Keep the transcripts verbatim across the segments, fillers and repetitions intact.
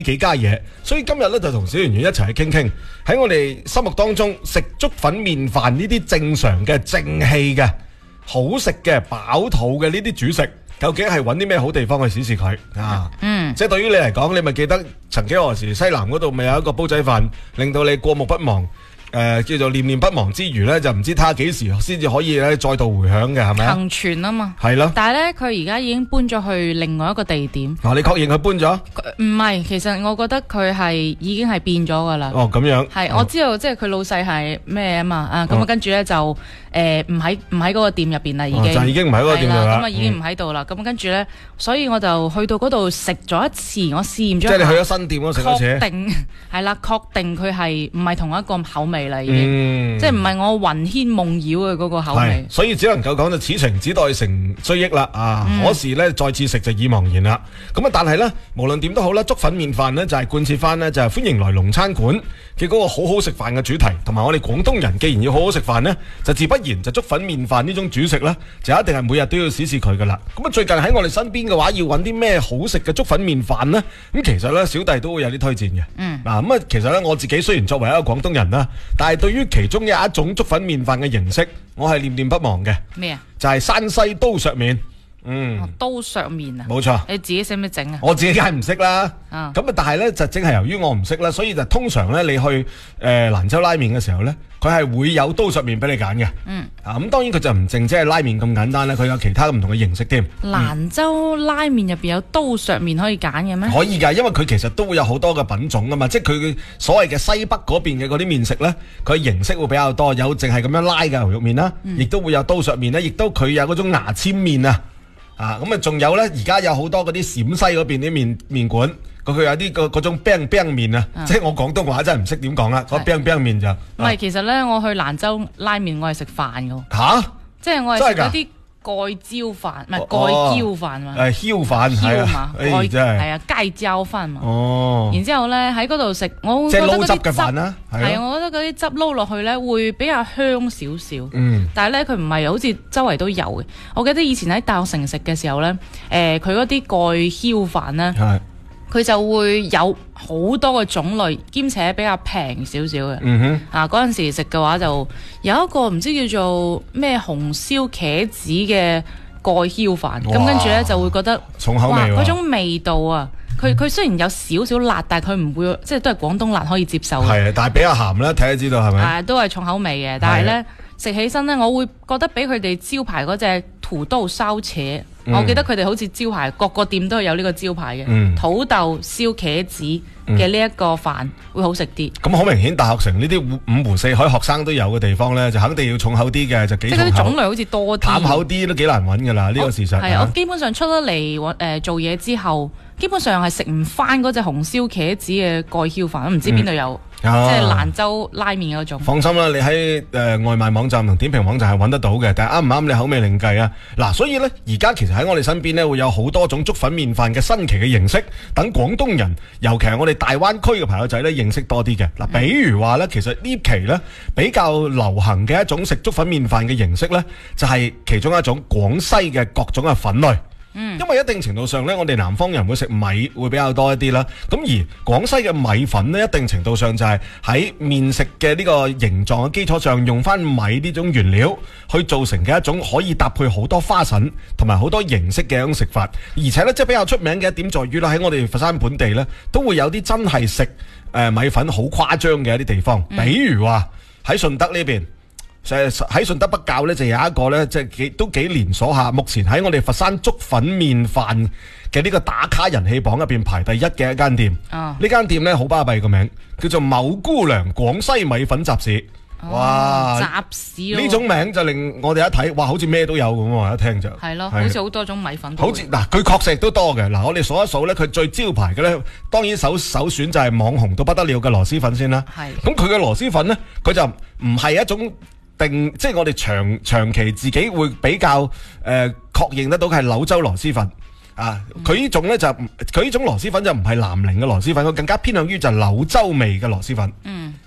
幾家嘢，所以今日咧就同小圓圓一齊去傾傾，喺我哋心目當中食粥粉麵飯呢啲正常嘅正氣嘅好食嘅飽肚嘅呢啲主食，究竟係揾啲咩好地方去試試佢啊？嗯，即係對於你嚟講，你咪記得曾幾何時西南嗰度咪有一個煲仔飯，令到你過目不忘。誒、呃，叫做念念不忘之餘咧，就唔知睇下幾時先至可以咧再度回響嘅，係咪啊？ 恆傳啊嘛， 係咯。 但係咧，佢而家已經搬咗去另外一個地點。 哦，你確認佢搬咗？ 唔係，其實我覺得佢係已經係變咗噶啦。 哦，咁樣。 係、哦，我知道，即係佢老細係咩啊嘛，啊，咁啊， 哦、跟住咧就誒唔喺唔喺嗰個店入邊啦，已經。 哦、就已經唔喺嗰個店度啦。 咁啊，已經唔喺度啦。咁、嗯、跟住咧，所以我就去到嗰度食咗一次，我試驗咗。即係你去咗新店嗰食一次。 確定係啦，確定佢係唔係同一個口味啦，已經。 嗯即係唔係我魂牽夢繞嘅嗰個口味， 所以只能夠講就此情只待成追憶啦啊！嗰、嗯、時咧再次食就已茫然啦。咁啊，但係咧無論點都好啦，粥粉麵飯咧就係貫徹翻咧就係歡迎來龍餐館嘅嗰個好好食飯嘅主題，同埋我哋廣東人既然要好好食飯咧，就自不然就粥粉麵飯呢種主食咧就一定係每日都要試試佢噶啦。咁啊，最近喺我哋身邊嘅話，要揾啲咩好食嘅粥粉麵飯呢？咁其實咧小弟都會有啲推薦嘅。嗯，嗱咁啊，其實咧我自己雖然作為一個廣東人啦，但係對於其中有一種粥粉麵飯嘅形式，我係念念不忘嘅。咩啊？就係山西刀削麵。嗯， 刀削麵啊，冇錯。 你自己識唔識整啊？ 我自己梗係唔識啦。咁啊，但係咧就正係由於我唔識啦，所以就通常咧你去誒、呃、蘭州拉麵嘅時候咧，佢係會有刀削麵俾你揀嘅。嗯。啊，咁當然佢就唔淨只係拉麵咁簡單啦，佢有其他唔同嘅形式添。 蘭州拉麵入邊有刀削麵可以揀嘅咩？ 可以㗎，因為佢其實都會有好多嘅品種㗎嘛，即係佢所謂嘅西北嗰邊嘅嗰啲麵食咧，佢形式會比較多，有淨係咁樣拉嘅牛肉麵啦，亦、嗯、都會有刀削麵啦，亦都佢有嗰種牙籤麵啊。啊，咁啊，仲有咧，而家有好多嗰啲陝西嗰邊啲麵麵館，佢佢有啲個嗰種餅餅麵啊，即係我廣東話真係唔識點講啦，嗰餅餅麵就唔係，其實咧我去蘭州拉麵，我係食飯噶吓， 即係我係食嗰啲蓋椒飯，唔係蓋椒飯嘛， 誒燒飯係啊， 蓋真係係啊街椒飯嘛，哦，然之後咧喺嗰度食，我覺得嗰啲汁係啊，我覺得嗰啲汁撈落去咧會比較香少少，嗯，但係咧佢唔係好似周圍都有嘅。我記得以前喺大學城食嘅時候咧，誒佢嗰啲蓋椒飯咧，佢就會有好多個種類，兼且比較平少少嘅。嗯哼，啊嗰陣時食嘅話就有一個唔知叫做咩紅燒茄子嘅蓋椒飯，咁跟住咧就會覺得重口味喎， 嗰種味道啊，佢佢雖然有少少辣，但係佢唔會即係都係廣東辣可以接受嘅。係， 但係比較鹹啦，睇下知道係咪？ 係都係重口味嘅，但係咧食起身咧，我會覺得比佢哋招牌嗰隻土豆燒茄。嗯、我記得佢哋好似招牌，各個店都係有呢個招牌嘅、嗯、土豆燒茄子嘅呢一個飯會好食啲。咁好、 嗯、明顯，大學城呢啲五湖四海學生都有嘅地方咧，就肯定要重口啲嘅，就幾重口。 即係啲種類好似多啲， 淡口啲都幾難揾噶啦，呢、這個事實。 係啊，我基本上出咗嚟誒做嘢之後，基本上係食唔翻嗰隻紅燒茄子嘅蓋椒飯，唔知邊度有。嗯啊、即係蘭州拉麵嗰種。放心啦，你喺誒、呃、外賣網站同點評網站係揾得到嘅，但係啱唔啱你口味另計啊！嗱，所以呢，而家其實喺我哋身邊呢，會有好多種粥粉麵飯嘅新奇嘅形式，等廣東人，尤其係我哋大灣區嘅朋友仔呢，認識多啲嘅。嗱，比如話呢，其實呢期呢，比較流行嘅一種食粥粉麵飯嘅形式呢，就係、是、其中一種廣西嘅各種嘅粉類。嗯，因為一定程度上咧，我哋南方人會食米會比較多一啲啦。咁而廣西嘅米粉呢，一定程度上就係喺麵食嘅呢個形狀嘅基礎上，用翻米呢種原料去做成嘅一種可以搭配好多花神同埋好多形式嘅一種食法。而且呢，即係比較出名嘅一點在於啦，喺我哋佛山本地呢，都會有啲真係食誒米粉好誇張嘅一啲地方，比如話喺順德呢邊。喺順德北滘咧就有一個咧，即係幾都幾連鎖下。目前喺我哋佛山粥粉麵飯嘅呢個打卡人氣榜入邊排第一嘅一間店。哦，呢間店咧好巴閉個名，叫做某姑娘廣西米粉集市。 哦、哇！集市呢種名就令我哋一睇，哇，好似咩都有咁啊！一聽就係咯，好似好多種米粉。 好似嗱，佢確實都多嘅。嗱，我哋數一數咧，佢最招牌嘅咧，當然首首選就係網紅到不得了嘅螺螄粉先啦。係。咁佢嘅螺螄粉咧，佢就唔係一種。定即係我哋長長期自己會比較誒確、呃、認得到係柳州螺螄粉啊！佢呢、嗯、種咧就佢呢種螺螄粉就唔係南寧嘅螺螄粉，佢更加偏向於就係柳州味嘅螺螄粉。嗯，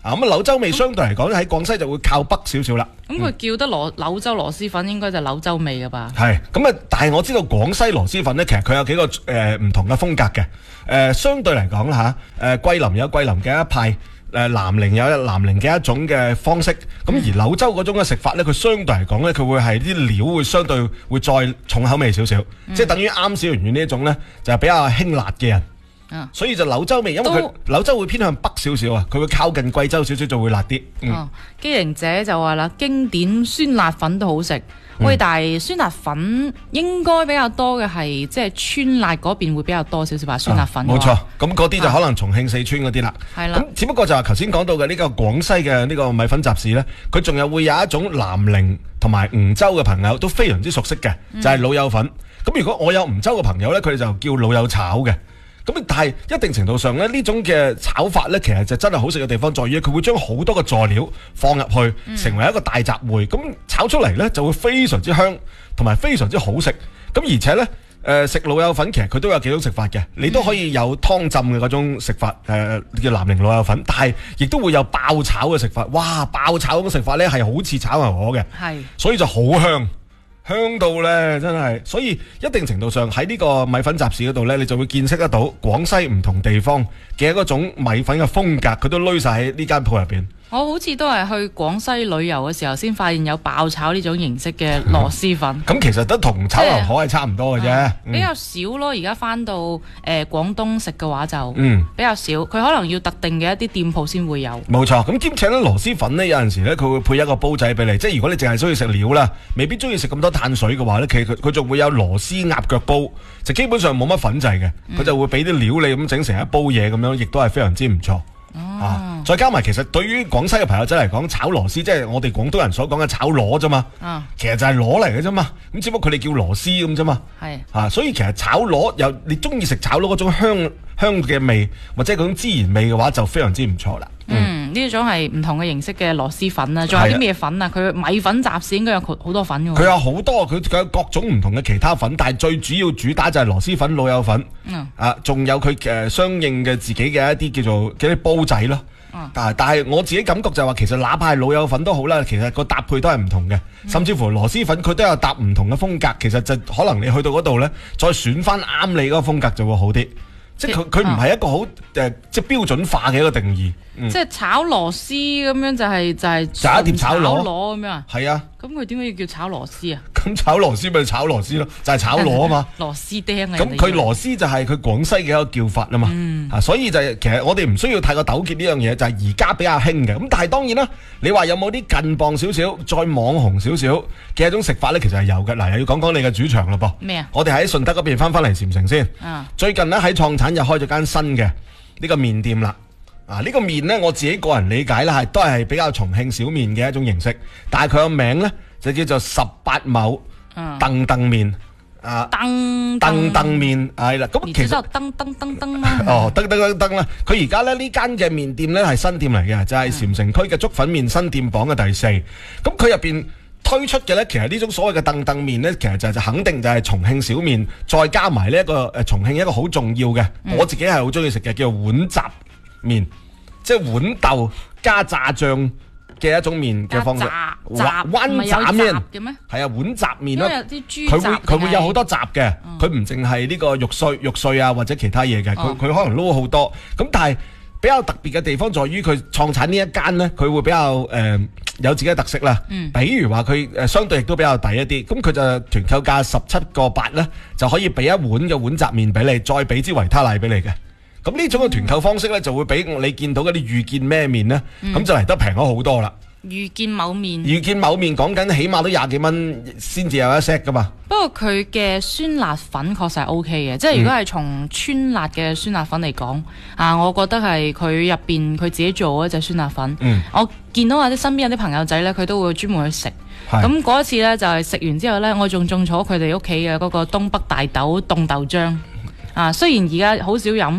啊，咁啊柳州味相對嚟講喺廣西就會靠北少少啦。 咁佢叫得螺柳州螺絲粉，應該就係柳州味噶吧？ 係咁啊，但係我知道廣西螺絲粉咧，其實佢有幾個誒唔同嘅風格嘅。誒相對嚟講啦嚇，誒桂林有桂林嘅一派。誒南寧有南寧嘅一種嘅方式，咁而柳州嗰種嘅食法咧，佢相對嚟講咧，佢會係啲料會相對會再重口味少少，嗯、即係等於啱小圓圓呢一種咧，就係比較輕辣嘅人，嗯、所以就柳州味，因為佢柳州會偏向北少少啊，佢會靠近貴州少少就會辣啲。嗯、哦， 機靈者就話啦，經典酸辣粉都好食。喂，但係酸辣粉應該比較多嘅係即係川辣嗰邊會比較多少少吧？酸辣粉冇錯， 咁嗰啲就可能重慶、四川嗰啲啦。係啦，咁只不過就係頭先講到嘅呢個廣西嘅呢個米粉集市呢，佢仲有會有一種南寧同埋梧州嘅朋友都非常之熟悉嘅，就係、是、老友粉。咁、嗯、如果我有梧州嘅朋友呢，佢哋就叫老友炒嘅。咁但係一定程度上咧，呢種嘅炒法咧，其實就真係好食嘅地方在於，佢會將好多個佐料放入去，嗯、成為一個大雜燴，咁炒出嚟咧就會非常之香，同埋非常之好食。咁而且咧，誒、呃、食老友粉其實佢都有幾種食法嘅，你都可以有湯浸嘅嗰種食法，誒、呃、叫南寧老友粉，但係亦都會有爆炒嘅食法。哇！爆炒嗰種食法咧係好似炒牛河嘅，係是，所以就好香。香到咧，真係，所以一定程度上喺呢個米粉集市嗰度咧，你就會見識得到廣西唔同地方嘅嗰種米粉嘅風格，佢都攏晒喺呢間鋪入邊。 我好似都係去廣西旅遊嘅時候，先發現有爆炒呢種形式嘅螺絲粉。咁、 嗯、其實都同炒牛河係差唔多嘅啫、嗯嗯， 比較少咯。而家翻到誒廣東食嘅話就，嗯，比較少。佢可能要特定嘅一啲店鋪先會有。冇錯，咁兼且咧螺絲粉呢，有陣時咧佢會配一個煲仔俾你，即係如果你淨係中意食料啦，未必中意食咁多碳水嘅話咧，其實佢佢仲會有螺絲鴨腳煲，就基本上冇乜粉滯嘅，佢、嗯、就會俾啲料你咁整成一煲嘢咁樣，亦都係非常之唔錯。哦、啊，再加埋其實對於廣西嘅朋友仔嚟講，炒螺絲即係我哋廣東人所講嘅炒螺啫嘛，啊、其實就係螺嚟嘅啫嘛，咁只不過佢哋叫螺絲咁啫嘛，係是啊，所以其實炒螺有你中意食炒螺嗰種香香嘅味或者嗰種孜然味嘅話，就非常之唔錯啦。 嗯，呢種係唔同嘅形式嘅螺絲粉啦，仲有啲咩粉啊？佢米粉集市應該有好多粉嘅。佢有好多，佢佢有各種唔同嘅其他粉，但係最主要主打就係螺絲粉、老友粉，嗯、啊，仲有佢誒相應嘅自己嘅一啲叫做嘅啲煲仔咯。嗯、但係但係我自己感覺就係話，其實哪怕係老友粉都好啦，其實個搭配都係唔同嘅，嗯、甚至乎螺絲粉佢都有搭唔同嘅風格。其實就可能你去到嗰度咧，再選翻啱你嗰個風格就會好啲。即係佢佢唔係一個好誒、呃、即係標準化嘅一個定義。嗯、即係炒螺絲咁樣就係、是、就係、是、 就一碟炒螺咁樣啊？ 係啊。 咁佢點解要叫炒螺絲啊？ 咁炒螺絲咪炒螺絲咯，就係、是、炒螺啊嘛。 螺絲釘啊！ 咁佢螺絲就係佢廣西嘅一個叫法啊嘛。嗯、啊，所以就係、是、其實我哋唔需要太過糾結呢樣嘢，就係而家比較興嘅。咁但係當然啦，你話有冇啲近磅少少、再網紅少少嘅一種食法咧？其實係有嘅。嗱，又要講講你嘅主場咯噃。咩啊麼？我哋喺順德嗰邊翻翻嚟禪城先。啊、最近呢，喺創產又開咗間新嘅呢個麵店啦。啊！呢、這個麵呢，我自己個人理解啦，係都係比較重慶小麵嘅一種形式，但係佢個名呢，就叫做十八畝鄧鄧麵啊，鄧鄧鄧麵係啦。咁其實噔噔噔噔啦， 哦，噔噔噔噔啦。佢而家咧呢間嘅麵店呢，係新店嚟嘅，就係、是、禪城區嘅粥粉麵新店榜嘅第四。咁佢入邊推出嘅呢，其實呢種所謂嘅鄧鄧麵呢，其實就就肯定就係重慶小麵，再加埋呢一個誒重慶一個好重要嘅，嗯、我自己係好中意食嘅，叫做碗雜麵。即係豌豆加炸醬嘅一種麵嘅方式， 雜豌雜麵嘅咩？ 係啊，碗雜麵咯。 佢會佢會有好多雜嘅，佢唔淨係呢個肉碎肉碎啊或者其他嘢嘅，佢佢、嗯、可能撈好多。咁但係比較特別嘅地方在於佢創產呢一間呢，佢會比較誒、呃、有自己嘅特色啦。嗯、比如話佢誒相對亦都比較抵一啲，咁佢就團購價十七個八咧，就可以俾一碗嘅碗雜麵俾你，再俾支維他奶俾你嘅。咁呢種嘅團購方式咧，就會比你見到嗰啲遇見咩麵咧，咁、嗯、就嚟得平咗好多啦。 遇見某麵， 遇見某麵講緊起碼都廿幾蚊先至有一 set 噶嘛。 不過佢嘅酸辣粉確實係 O K 嘅，即係如果係從川辣嘅酸辣粉嚟講，嗯、啊，我覺得係佢入邊佢自己做嗰隻酸辣粉。嗯、我見到有啲身邊有啲朋友仔咧，佢都會專門去食。咁嗰是一次咧，就係、是、食完之後咧，我仲種咗佢哋屋企嘅嗰個東北大豆凍豆漿。啊，雖然而家好少飲。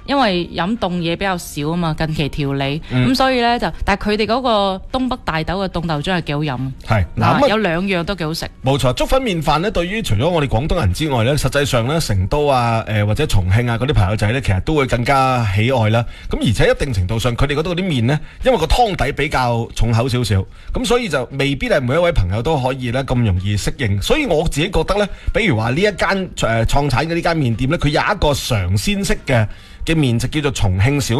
因為飲凍嘢比較少啊嘛，近期調理，咁、 嗯、 所以咧就，但係佢哋嗰個東北大豆嘅凍豆漿係幾好飲。 係嗱、 啊，有兩樣都幾好食。冇錯，粥粉麵飯呢，對於除咗我哋廣東人之外呢，實際上呢，成都啊、誒、呃、或者重慶啊嗰啲朋友仔呢，其實都會更加喜愛啦。咁而且一定程度上，佢哋嗰度啲麵呢，因為個湯底比較重口少少，咁所以就未必係每一位朋友都可以呢咁容易適應。所以我自己覺得呢，比如話呢一間誒創產嘅呢間麵店呢，佢有一個嘗鮮式嘅嘅麵就叫做重慶小